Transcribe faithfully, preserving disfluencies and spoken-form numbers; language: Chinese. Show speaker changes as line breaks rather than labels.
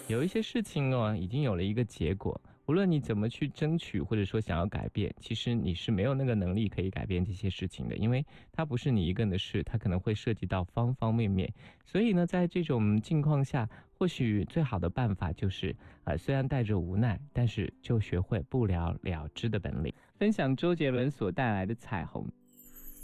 有一些事情哦，已经有了一个结果，无论你怎么去争取，或者说想要改变，其实你是没有那个能力可以改变这些事情的，因为它不是你一个人的事，它可能会涉及到方方面面。所以呢，在这种境况下，或许最好的办法就是，呃，虽然带着无奈，但是就学会不了了之的本领。分享周杰伦所带来的彩虹。